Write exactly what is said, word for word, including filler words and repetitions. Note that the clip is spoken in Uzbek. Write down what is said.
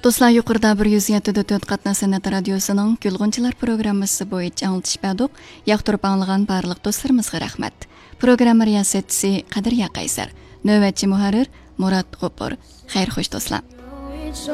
Dostlar, yuqorida bir yuz yetti nöqta to'rt Qatna San'at Radiosuning Gulg'unchilar programmasi bo'yicha anglitish berdik. Yoqtirib anglagan barliq do'stlarimizga rahmat. Programma riyosatchisi Qadirya Qaysar, navbatchi muharrir Murat G'upur. Xayr xo'sh do'stlar.